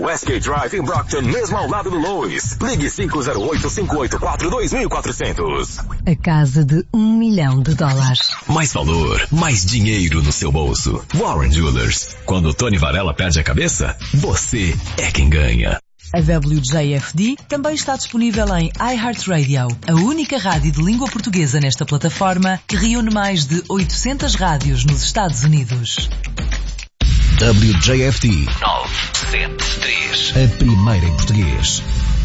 Westgate Drive em Brockton, mesmo ao lado do Lois. Ligue 508-584-2400. A casa de $1 milhão. Mais valor, mais dinheiro no seu bolso. Warren Jewelers. Quando o Tony Varela perde a cabeça, você é quem ganha. A WJFD também está disponível em iHeartRadio, a única rádio de língua portuguesa nesta plataforma que reúne mais de 800 rádios nos Estados Unidos. WJFD 973, a primeira em português.